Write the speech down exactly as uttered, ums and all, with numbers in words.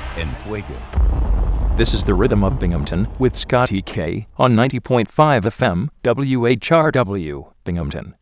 en Fuego. This is the Rhythm of Binghamton with Scotty K on ninety point five F M W H R W, Binghamton.